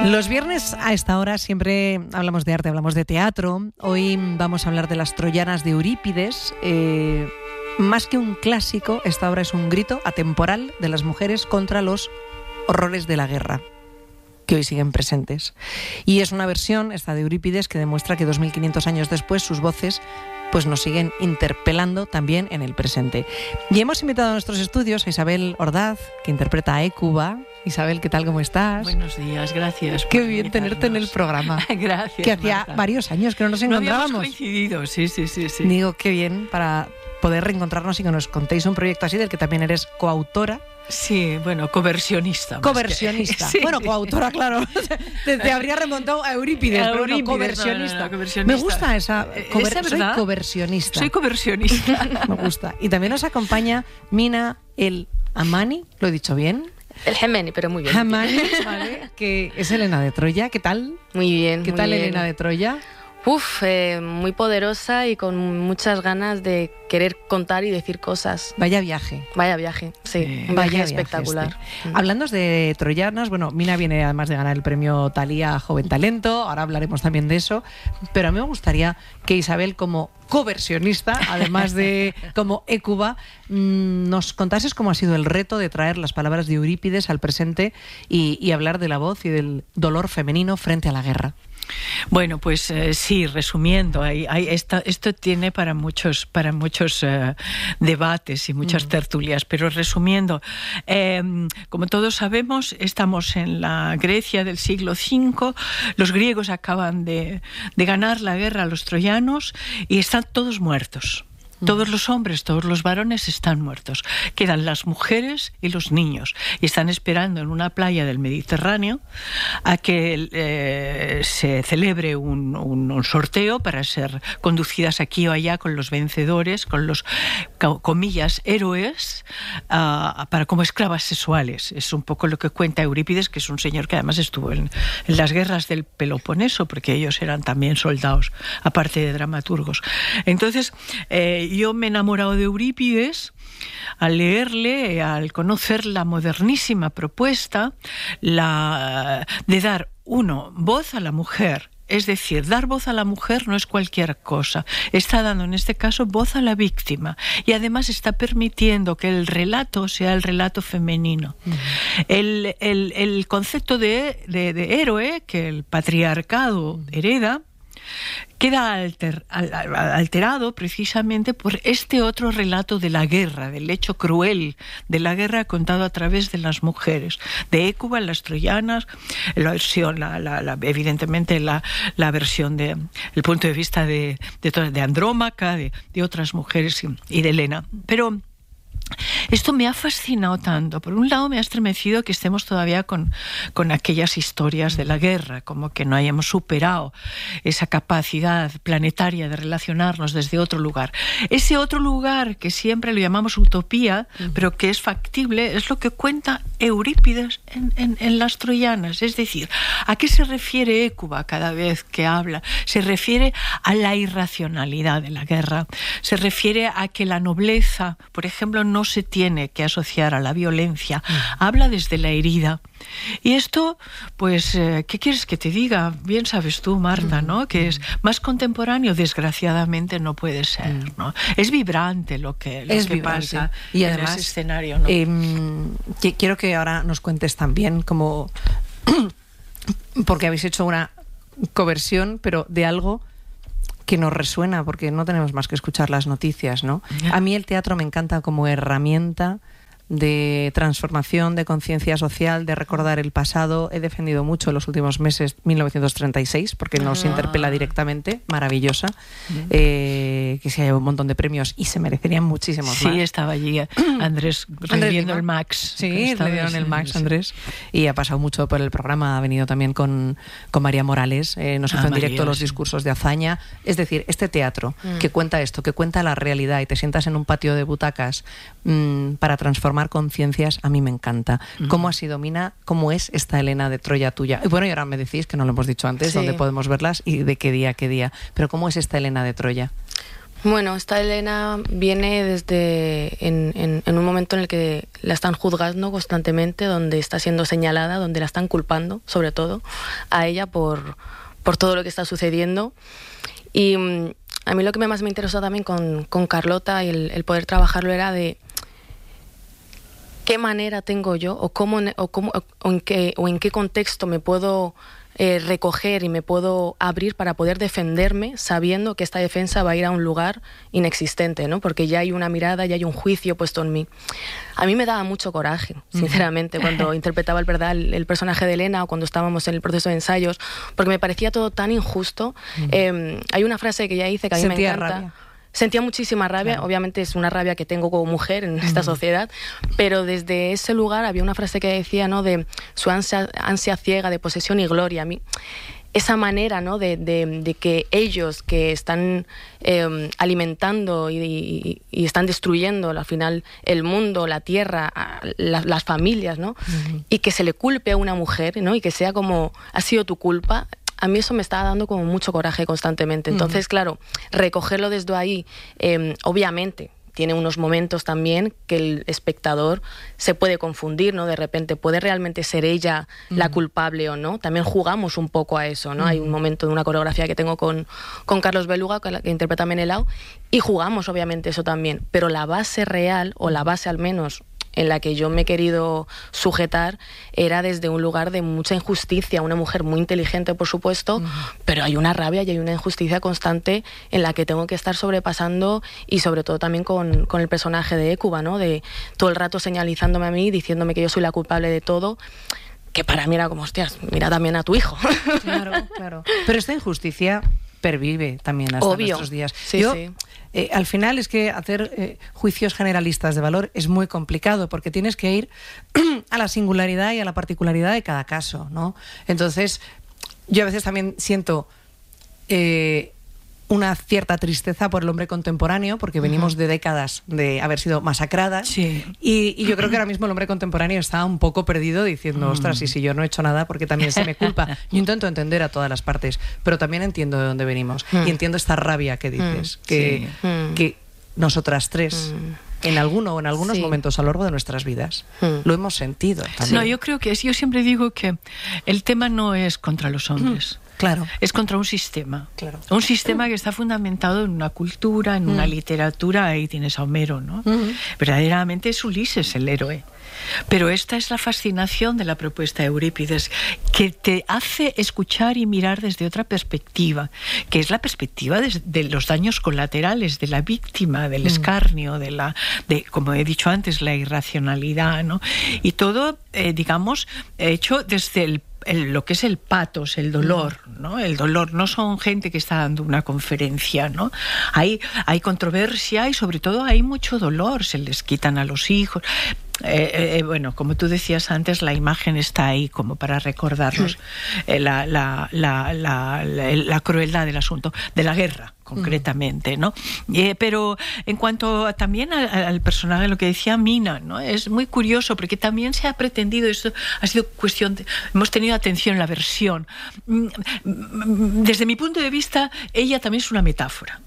Los viernes a esta hora siempre hablamos de arte, hablamos de teatro. Hoy vamos a hablar de las Troyanas de Eurípides. Más que un clásico, esta obra es un grito atemporal de las mujeres contra los horrores de la guerra, que hoy siguen presentes. Y es una versión, esta de Eurípides, que demuestra que 2500 años después sus voces pues nos siguen interpelando también en el presente. Y hemos invitado a nuestros estudios a Isabel Ordaz, que interpreta a Hécuba. Isabel, ¿qué tal? ¿Cómo estás? Buenos días, gracias. Qué bien tenerte en el programa. Gracias, que hacía Marta. Varios años que no nos encontrábamos. No habíamos coincidido, sí. Digo, qué bien para poder reencontrarnos y que nos contéis un proyecto así del que también eres coautora. Sí, bueno, coversionista. Coversionista. Sí. Bueno, coautora, claro. Te habría remontado a Eurípides, pero no, coversionista. No, coversionista. Me gusta esa. Soy coversionista. Soy coversionista. Me gusta. Y también nos acompaña Mina El Hamani, ¿lo he dicho bien? El Gemeni, pero muy bien. Hamani, vale, que es Helena de Troya. ¿Qué tal? Muy bien. ¿Qué tal Helena de Troya? Muy poderosa y con muchas ganas de querer contar y decir cosas. Vaya viaje. Vaya viaje, sí. Un Vaya viaje espectacular. Hablando de troyanas, bueno, Mina viene además de ganar el premio Thalía Joven Talento, ahora hablaremos también de eso, pero a mí me gustaría que Isabel, como coversionista, además de como Hécuba, nos contases cómo ha sido el reto de traer las palabras de Eurípides al presente y hablar de la voz y del dolor femenino frente a la guerra. Bueno, pues sí, resumiendo, esto tiene para muchos debates y muchas tertulias, pero resumiendo, como todos sabemos, estamos en la Grecia del siglo V, los griegos acaban de ganar la guerra a los troyanos y están todos muertos. Todos los hombres, todos los varones están muertos. Quedan las mujeres y los niños. Y están esperando en una playa del Mediterráneo a que se celebre un sorteo para ser conducidas aquí o allá con los vencedores, con los, comillas, héroes, para como esclavas sexuales. Es un poco lo que cuenta Eurípides, que es un señor que además estuvo en las guerras del Peloponeso, porque ellos eran también soldados, aparte de dramaturgos. Entonces, yo me he enamorado de Eurípides al leerle, al conocer la modernísima propuesta de dar, voz a la mujer. Es decir, dar voz a la mujer no es cualquier cosa. Está dando, en este caso, voz a la víctima. Y además está permitiendo que el relato sea el relato femenino. El concepto de héroe que el patriarcado hereda queda alterado precisamente por este otro relato de la guerra, del hecho cruel de la guerra contado a través de las mujeres, de Hécuba, las troyanas, la versión, evidentemente la versión el punto de vista de Andrómaca, de otras mujeres y de Helena. Pero esto me ha fascinado tanto. Por un lado me ha estremecido que estemos todavía con aquellas historias de la guerra, como que no hayamos superado esa capacidad planetaria de relacionarnos desde otro lugar. Ese otro lugar que siempre lo llamamos utopía, pero que es factible, es lo que cuenta Eurípides en las Troyanas. Es decir, ¿a qué se refiere Hécuba cada vez que habla? Se refiere a la irracionalidad de la guerra, se refiere a que la nobleza, por ejemplo, no se tiene que asociar a la violencia, habla desde la herida. Y esto, pues, ¿qué quieres que te diga? Bien sabes tú, Marta, ¿no? Que es más contemporáneo, desgraciadamente no puede ser, ¿no? Es vibrante lo que pasa y además, en ese escenario, ¿no? Quiero que ahora nos cuentes también cómo, porque habéis hecho una coversión, pero de algo que nos resuena, porque no tenemos más que escuchar las noticias, ¿no? A mí el teatro me encanta como herramienta de transformación, de conciencia social, de recordar el pasado. He defendido mucho en los últimos meses 1936, porque nos interpela directamente, maravillosa, que se ha llevado un montón de premios y se merecerían muchísimos más. Sí, estaba allí Andrés recibiendo el Max. Sí, le dieron el Max, Andrés. Y ha pasado mucho por el programa, ha venido también con María Morales, nos hizo en directo los discursos de hazaña. Es decir, este teatro que cuenta esto, que cuenta la realidad y te sientas en un patio de butacas para transformar conciencias, a mí me encanta. ¿Cómo ha sido, Mina? ¿Cómo es esta Helena de Troya tuya? Y bueno, y ahora me decís, que no lo hemos dicho antes, dónde podemos verlas y de qué día. Pero ¿cómo es esta Helena de Troya? Bueno, esta Helena viene desde en un momento en el que la están juzgando constantemente, donde está siendo señalada, donde la están culpando, sobre todo, a ella por todo lo que está sucediendo. Y a mí lo que más me interesó también con Carlota y el poder trabajarlo era de qué manera tengo yo o en qué contexto me puedo recoger y me puedo abrir para poder defenderme sabiendo que esta defensa va a ir a un lugar inexistente, ¿no? Porque ya hay una mirada, ya hay un juicio puesto en mí. A mí me daba mucho coraje, sinceramente, cuando interpretaba el personaje de Helena o cuando estábamos en el proceso de ensayos, porque me parecía todo tan injusto. Hay una frase que ella dice que a mí me encanta. Rabia. Sentía muchísima rabia, claro. Obviamente es una rabia que tengo como mujer en esta sociedad, pero desde ese lugar había una frase que decía, ¿no?, de su ansia ciega de posesión y gloria. A mí, esa manera, ¿no?, de que ellos que están alimentando y están destruyendo al final el mundo, la tierra, las familias, ¿no? Y que se le culpe a una mujer, ¿no?, y que sea como, ha sido tu culpa. A mí eso me estaba dando como mucho coraje constantemente. Entonces, claro, recogerlo desde ahí, obviamente, tiene unos momentos también que el espectador se puede confundir, ¿no? De repente, ¿puede realmente ser ella la culpable o no? También jugamos un poco a eso, ¿no? Hay un momento de una coreografía que tengo con Carlos Beluga, que interpreta a Menelao, y jugamos, obviamente, eso también. Pero la base real, o la base al menos en la que yo me he querido sujetar, era desde un lugar de mucha injusticia, una mujer muy inteligente, por supuesto, pero hay una rabia y hay una injusticia constante en la que tengo que estar sobrepasando, y sobre todo también con el personaje de Hécuba, ¿no? De todo el rato señalizándome a mí, diciéndome que yo soy la culpable de todo, que para mí era como, hostias, mira también a tu hijo. Claro, claro. Pero esta injusticia pervive también hasta nuestros días. Sí, sí. Al final es que hacer juicios generalistas de valor es muy complicado, porque tienes que ir a la singularidad y a la particularidad de cada caso, ¿no? Entonces, yo a veces también siento una cierta tristeza por el hombre contemporáneo, porque venimos de décadas de haber sido masacradas, sí. y yo creo que ahora mismo el hombre contemporáneo está un poco perdido diciendo, ostras, y si yo no he hecho nada, porque también se me culpa. Yo intento entender a todas las partes, pero también entiendo de dónde venimos, y entiendo esta rabia que dices, que nosotras tres en algunos momentos a lo largo de nuestras vidas lo hemos sentido también. No, yo creo que yo siempre digo que el tema no es contra los hombres. Claro. Es contra un sistema. Claro. Un sistema que está fundamentado en una cultura, en una literatura. Ahí tienes a Homero, ¿no? Verdaderamente es Ulises el héroe. Pero esta es la fascinación de la propuesta de Eurípides, que te hace escuchar y mirar desde otra perspectiva, que es la perspectiva de los daños colaterales, de la víctima, del escarnio, de, como he dicho antes, la irracionalidad, ¿no? Y todo, digamos, hecho desde lo que es el patos, el dolor, ¿no? El dolor. No son gente que está dando una conferencia, ¿no? Hay controversia y sobre todo hay mucho dolor. Se les quitan a los hijos. Bueno, como tú decías antes, la imagen está ahí como para recordarnos la crueldad del asunto, de la guerra concretamente, ¿no? Pero en cuanto también al personaje, lo que decía Mina, ¿no? Es muy curioso porque también se ha pretendido, esto ha sido cuestión hemos tenido atención en la versión. Desde mi punto de vista, ella también es una metáfora.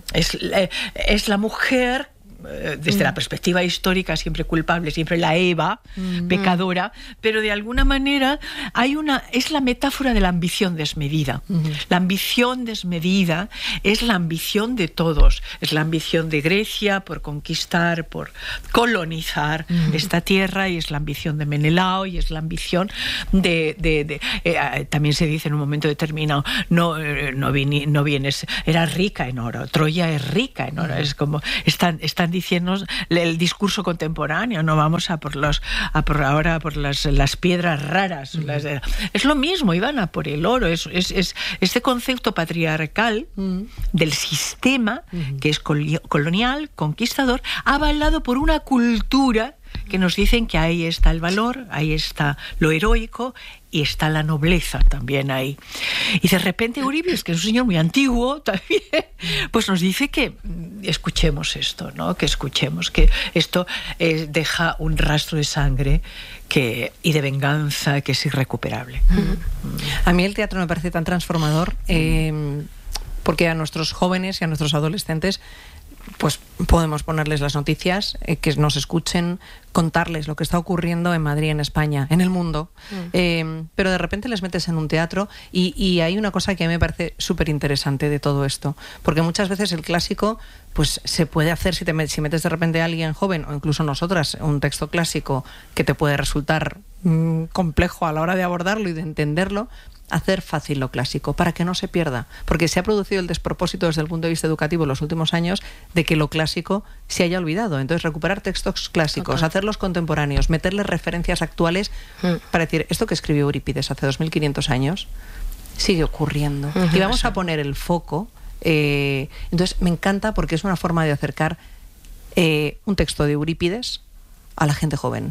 Es la mujer, desde la perspectiva histórica, siempre culpable, siempre la Eva, pecadora, pero de alguna manera es la metáfora de la ambición desmedida. La ambición desmedida es la ambición de todos, es la ambición de Grecia por conquistar, por colonizar esta tierra, y es la ambición de Menelao, y es la ambición también se dice en un momento determinado, no vienes, era rica en oro, Troya es rica en oro, es como están diciendo el discurso contemporáneo, no vamos ahora por las piedras raras. Es lo mismo, iban a por el oro. Es este concepto patriarcal del sistema que es colonial, conquistador, avalado por una cultura que nos dicen que ahí está el valor, ahí está lo heroico y está la nobleza también ahí. Y de repente Eurípides, que es un señor muy antiguo también, pues nos dice que escuchemos esto, ¿no? Que escuchemos que esto deja un rastro de sangre y de venganza que es irrecuperable. A mí el teatro me parece tan transformador, porque a nuestros jóvenes y a nuestros adolescentes pues podemos ponerles las noticias, que nos escuchen, contarles lo que está ocurriendo en Madrid, en España, en el mundo. Pero de repente les metes en un teatro y hay una cosa que a mí me parece súper interesante de todo esto, porque muchas veces el clásico pues se puede hacer si metes de repente a alguien joven, o incluso nosotras, un texto clásico que te puede resultar complejo a la hora de abordarlo y de entenderlo, hacer fácil lo clásico para que no se pierda, porque se ha producido el despropósito desde el punto de vista educativo en los últimos años de que lo clásico se haya olvidado. Entonces, recuperar textos clásicos, hacerlos contemporáneos, meterles referencias actuales para decir, esto que escribió Eurípides hace 2500 años sigue ocurriendo y vamos a poner el foco. Entonces, me encanta porque es una forma de acercar un texto de Eurípides a la gente joven,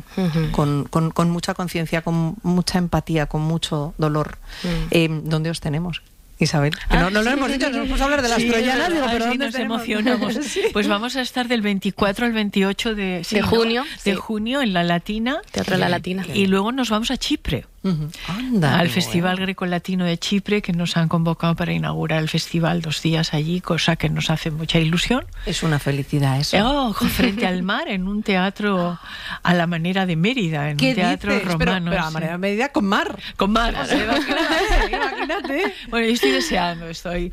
con mucha conciencia, con mucha empatía, con mucho dolor. ¿Dónde os tenemos, Isabel? Que no lo hemos dicho, nos vamos a hablar de las troyanas, digo, pero ¿dónde nos tenemos? emocionamos. Sí. Pues vamos a estar del 24 al 28 de junio. De junio en La Latina. Teatro de La Latina. Y luego nos vamos a Chipre. Anda, Al Festival Grecolatino de Chipre, que nos han convocado para inaugurar el festival 2 días allí, cosa que nos hace mucha ilusión. Es una felicidad eso. Frente al mar, en un teatro a la manera de Mérida, en un teatro romano. Pero a la manera de Mérida con mar. Con mar. Imagínate. Bueno, yo estoy deseando, estoy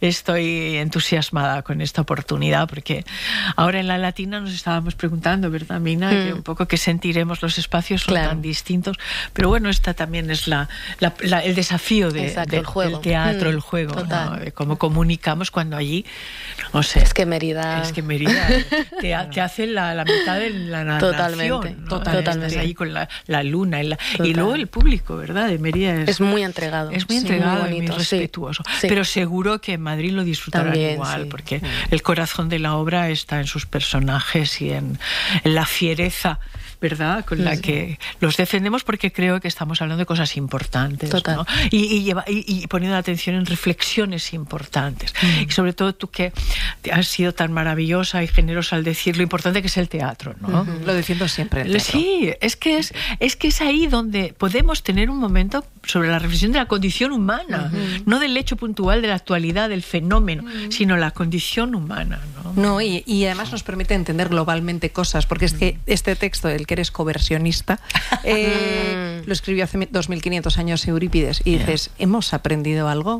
entusiasmada con esta oportunidad, porque ahora en La Latina nos estábamos preguntando, ¿verdad, Mina? Que un poco qué sentiremos, los espacios son tan distintos, pero bueno, esta también es el desafío del teatro, el juego, ¿no? Cómo comunicamos cuando allí, no sé. Es que Mérida te hace la mitad de la narración. Totalmente. Estás ahí con la luna y luego el público, ¿verdad? De Mérida es muy entregado. Es muy entregado y muy respetuoso. Sí. Pero seguro que en Madrid lo disfrutarán también, igual, porque el corazón de la obra está en sus personajes y en la fiereza, ¿verdad?, con la que los defendemos, porque creo que estamos hablando de cosas importantes, ¿no? Y poniendo la atención en reflexiones importantes. Y sobre todo tú, que has sido tan maravillosa y generosa al decir lo importante que es el teatro, ¿no? Lo defiendo siempre, el teatro. Sí, es que es ahí donde podemos tener un momento sobre la reflexión de la condición humana, no del hecho puntual de la actualidad, del fenómeno, sino la condición humana, ¿no? Y además nos permite entender globalmente cosas, porque es que este texto, el que eres coversionista, lo escribió hace 2500 años Eurípides, y dices, ¿hemos aprendido algo?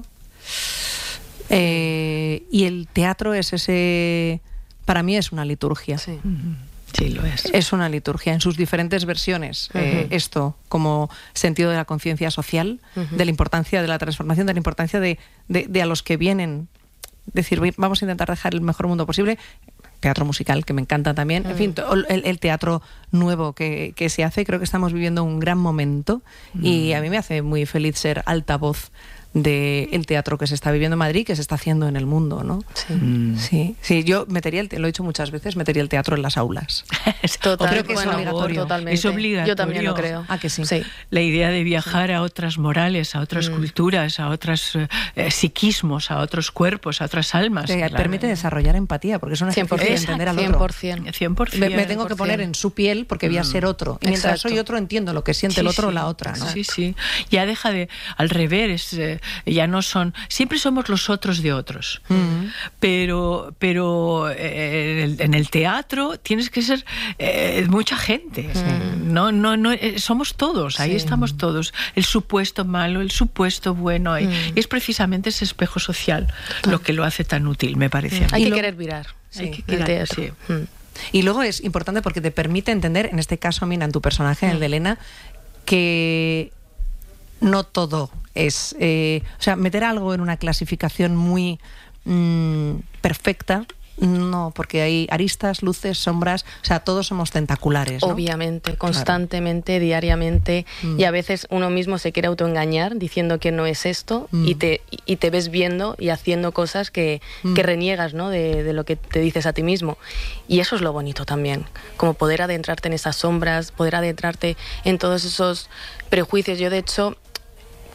Y el teatro es para mí es una liturgia. Sí. Sí, lo es. Es una liturgia en sus diferentes versiones. Esto como sentido de la conciencia social, de la importancia de la transformación, de la importancia de a los que vienen, decir, vamos a intentar dejar el mejor mundo posible. Teatro musical, que me encanta también. En fin, el teatro nuevo que se hace. Creo que estamos viviendo un gran momento y a mí me hace muy feliz ser altavoz del teatro que se está viviendo en Madrid, que se está haciendo en el mundo, ¿no? Sí, yo metería lo he dicho muchas veces, metería el teatro en las aulas. Total, creo que es obligatorio. Totalmente. Es obligatorio. Yo también lo creo. ¿A que sí? La idea de viajar a otras morales, a otras culturas, a otros psiquismos, a otros cuerpos, a otras almas. Permite desarrollar empatía, porque es una ejercicio de entender al otro. 100%. Me tengo que poner en su piel porque voy a ser otro. Y mientras soy otro, entiendo lo que siente el otro o la otra, ¿no? Sí. Ya deja de... Al revés, ya no son... Siempre somos los otros de otros. Pero en el teatro tienes que ser mucha gente. No, somos todos, ahí estamos todos. El supuesto malo, el supuesto bueno. Y es precisamente ese espejo social lo que lo hace tan útil, me parece. Hay que querer virar. Hay que querer, sí. Y luego es importante porque te permite entender, en este caso, Mina, en tu personaje, en el de Elena, que no todo es... o sea, meter algo en una clasificación muy perfecta, no, porque hay aristas, luces, sombras, o sea, todos somos tentaculares, ¿no? Obviamente, constantemente, diariamente, y a veces uno mismo se quiere autoengañar diciendo que no es esto, y te ves viendo y haciendo cosas que reniegas, ¿no?, de lo que te dices a ti mismo. Y eso es lo bonito también, como poder adentrarte en esas sombras, poder adentrarte en todos esos prejuicios. Yo, de hecho,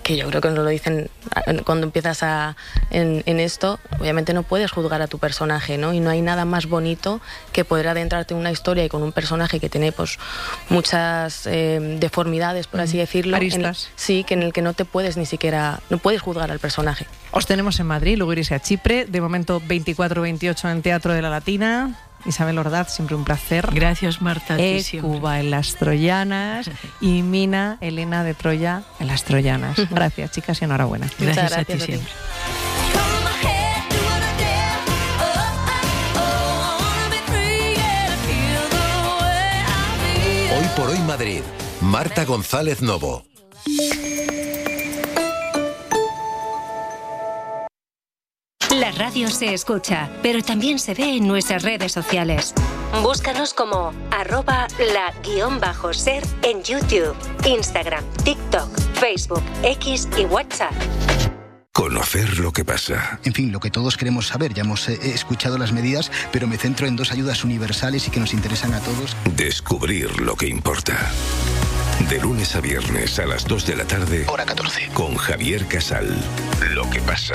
que yo creo que nos lo dicen cuando empiezas en esto, obviamente no puedes juzgar a tu personaje, ¿no? Y no hay nada más bonito que poder adentrarte en una historia y con un personaje que tiene pues muchas deformidades, por así decirlo. Aristas. Sí, que en el que no puedes juzgar al personaje. Os tenemos en Madrid, luego iréis a Chipre, de momento 24-28 en el Teatro de la Latina. Isabel Ordaz, siempre un placer. Gracias, Marta. Cuba en las Troyanas y Mina Elena de Troya en las Troyanas. Gracias, chicas, y enhorabuena. Gracias a ti siempre. Hoy por hoy Madrid. Marta González Novo. La radio se escucha, pero también se ve en nuestras redes sociales. Búscanos como @la_ser en YouTube, Instagram, TikTok, Facebook, X y WhatsApp. Conocer lo que pasa. En fin, lo que todos queremos saber. Ya hemos escuchado las medidas, pero me centro en 2 ayudas universales y que nos interesan a todos. Descubrir lo que importa. De lunes a viernes a las 2 de la tarde. Hora 14. Con Javier Casal. Lo que pasa.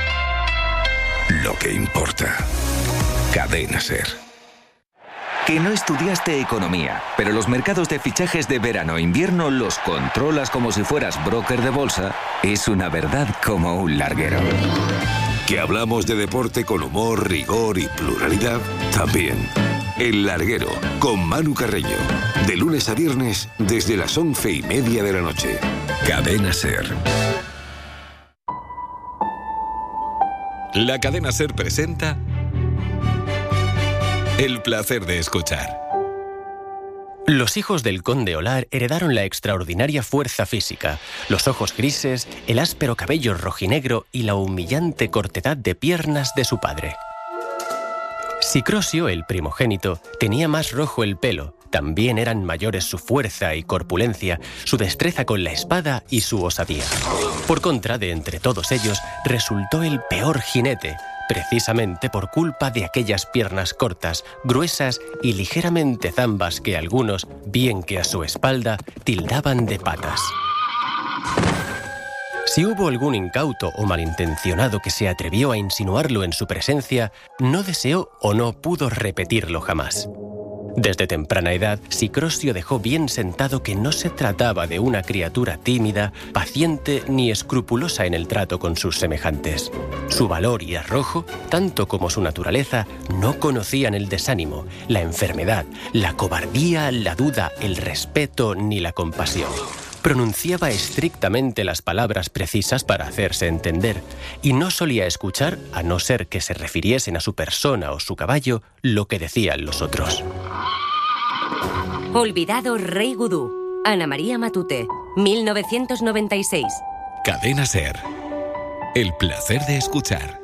Lo que importa. Cadena SER. Que no estudiaste economía, pero los mercados de fichajes de verano-invierno los controlas como si fueras broker de bolsa, es una verdad como un larguero. Que hablamos de deporte con humor, rigor y pluralidad, también. El Larguero, con Manu Carreño. De lunes a viernes, desde las 11:30 de la noche. Cadena SER. La cadena SER presenta El placer de escuchar. Los hijos del conde Olar heredaron la extraordinaria fuerza física, los ojos grises, el áspero cabello rojinegro y la humillante cortedad de piernas de su padre. Sicrosio, el primogénito, tenía más rojo el pelo. También eran mayores su fuerza y corpulencia, su destreza con la espada y su osadía. Por contra, de entre todos ellos, resultó el peor jinete, precisamente por culpa de aquellas piernas cortas, gruesas y ligeramente zambas que algunos, bien que a su espalda, tildaban de patas. Si hubo algún incauto o malintencionado que se atrevió a insinuarlo en su presencia, no deseó o no pudo repetirlo jamás. Desde temprana edad, Sicrosio dejó bien sentado que no se trataba de una criatura tímida, paciente ni escrupulosa en el trato con sus semejantes. Su valor y arrojo, tanto como su naturaleza, no conocían el desánimo, la enfermedad, la cobardía, la duda, el respeto ni la compasión. Pronunciaba estrictamente las palabras precisas para hacerse entender, y no solía escuchar, a no ser que se refiriesen a su persona o su caballo, lo que decían los otros. Olvidado Rey Gudú. Ana María Matute, 1996. Cadena SER. El placer de escuchar.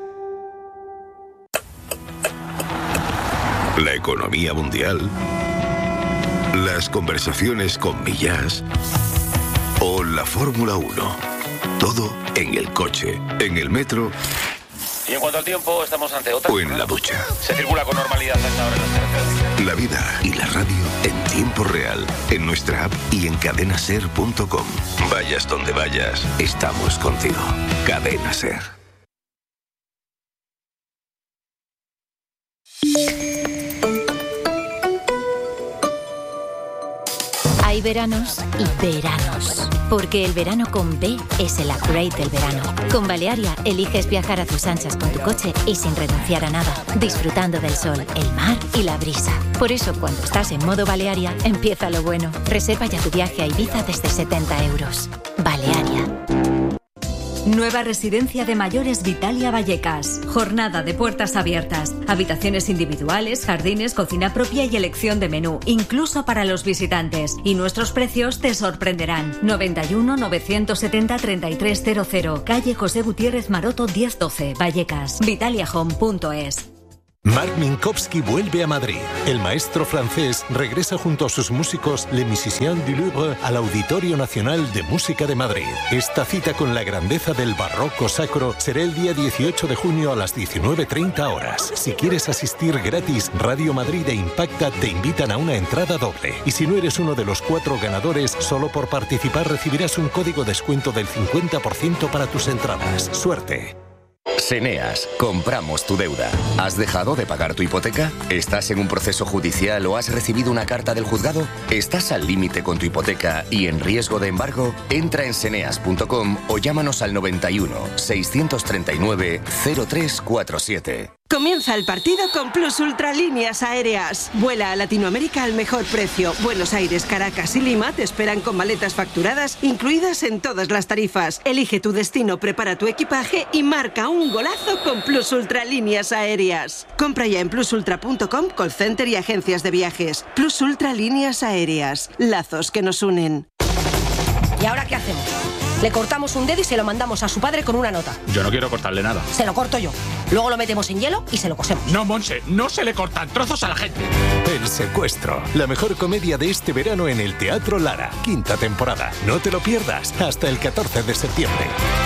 La economía mundial. Las conversaciones con Millás. O la Fórmula 1. Todo en el coche, en el metro. Y en cuanto al tiempo, estamos ante otra. O en la ducha. Se circula con normalidad hasta ahora en las carreteras. La vida y la radio en tiempo real. En nuestra app y en cadenaser.com. Vayas donde vayas, estamos contigo. Cadena SER. Hay veranos y veranos. Porque el verano con B es el upgrade del verano. Con Balearia eliges viajar a tus anchas con tu coche y sin renunciar a nada, disfrutando del sol, el mar y la brisa. Por eso, cuando estás en modo Balearia, empieza lo bueno. Reserva ya tu viaje a Ibiza desde 70 euros. Balearia. Nueva residencia de mayores Vitalia Vallecas. Jornada de puertas abiertas. Habitaciones individuales, jardines, cocina propia y elección de menú, incluso para los visitantes. Y nuestros precios te sorprenderán. 91 970 3300. Calle José Gutiérrez Maroto 1012, Vallecas. Vitaliahome.es. Marc Minkowski vuelve a Madrid. El maestro francés regresa junto a sus músicos Les Musiciens du Louvre al Auditorio Nacional de Música de Madrid. Esta cita con la grandeza del barroco sacro será el día 18 de junio a las 19:30 horas. Si quieres asistir gratis, Radio Madrid e Impacta te invitan a una entrada doble. Y si no eres uno de los 4 ganadores, solo por participar recibirás un código de descuento del 50% para tus entradas. ¡Suerte! Seneas, compramos tu deuda. ¿Has dejado de pagar tu hipoteca? ¿Estás en un proceso judicial o has recibido una carta del juzgado? ¿Estás al límite con tu hipoteca y en riesgo de embargo? Entra en seneas.com o llámanos al 91 639 0347. Comienza el partido con Plus Ultra Líneas Aéreas. Vuela a Latinoamérica al mejor precio. Buenos Aires, Caracas y Lima te esperan con maletas facturadas incluidas en todas las tarifas. Elige tu destino, prepara tu equipaje y marca un golazo con Plus Ultra Líneas Aéreas. Compra ya en plusultra.com, call center y agencias de viajes. Plus Ultra Líneas Aéreas. Lazos que nos unen. ¿Y ahora qué hacemos? Le cortamos un dedo y se lo mandamos a su padre con una nota. Yo no quiero cortarle nada. Se lo corto yo. Luego lo metemos en hielo y se lo cosemos. No, Monse, no se le cortan trozos a la gente. El Secuestro, la mejor comedia de este verano en el Teatro Lara. 5ª temporada. No te lo pierdas, hasta el 14 de septiembre.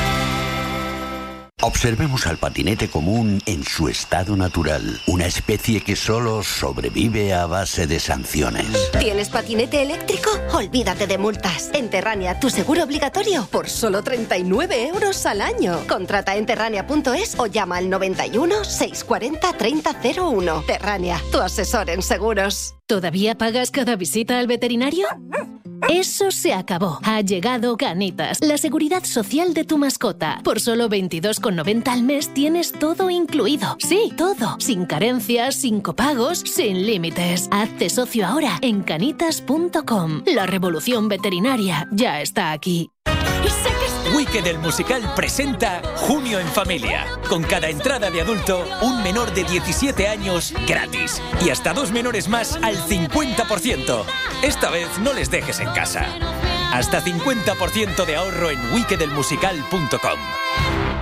Observemos al patinete común en su estado natural, una especie que solo sobrevive a base de sanciones. ¿Tienes patinete eléctrico? Olvídate de multas. En Terrania, tu seguro obligatorio por solo 39 € al año. Contrata en terrania.es o llama al 91 640 3001. Terrania, tu asesor en seguros. ¿Todavía pagas cada visita al veterinario? Eso se acabó. Ha llegado Canitas, la seguridad social de tu mascota. Por solo 22,90 al mes tienes todo incluido. Sí, todo. Sin carencias, sin copagos, sin límites. Hazte socio ahora en canitas.com. La revolución veterinaria ya está aquí. Wicked el musical presenta Junio en Familia. Con cada entrada de adulto, un menor de 17 años gratis. Y hasta 2 menores más al 50%. Esta vez no les dejes en casa. Hasta 50% de ahorro en wickedelmusical.com.